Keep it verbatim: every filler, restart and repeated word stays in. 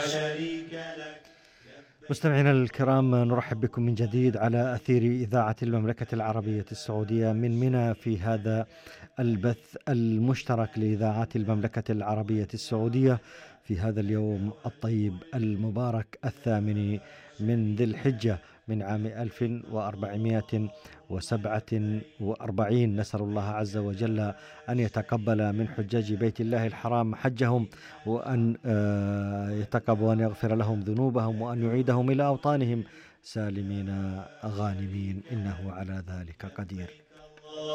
مستمعينا الكرام، نرحب بكم من جديد على أثير إذاعة المملكة العربية السعودية من منى في هذا البث المشترك لإذاعات المملكة العربية السعودية في هذا اليوم الطيب المبارك الثامن من ذي الحجة من عام ألف وأربعمائة وسبعة وأربعين. نسأل الله عز وجل أن يتقبل من حجاج بيت الله الحرام حجهم، وأن يتقبل وأن يغفر لهم ذنوبهم، وأن يعيدهم إلى أوطانهم سالمين غانمين، إنه على ذلك قدير.